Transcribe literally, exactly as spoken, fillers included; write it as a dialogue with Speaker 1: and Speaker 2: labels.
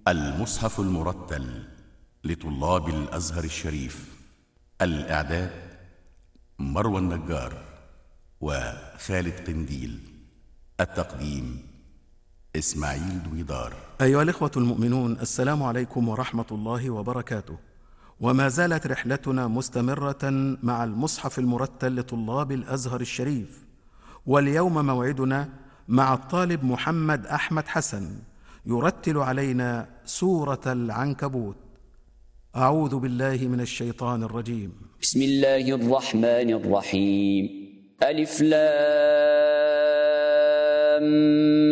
Speaker 1: المصحف المرتل لطلاب الأزهر الشريف. الإعداد مروى النجار وخالد قنديل. التقديم إسماعيل دويدار.
Speaker 2: أيها الإخوة المؤمنون، السلام عليكم ورحمة الله وبركاته. وما زالت رحلتنا مستمرة مع المصحف المرتل لطلاب الأزهر الشريف، واليوم موعدنا مع الطالب محمد أحمد حسن يرتل علينا سورة العنكبوت. أعوذ بالله من الشيطان الرجيم.
Speaker 3: بسم الله الرحمن الرحيم. ألف لام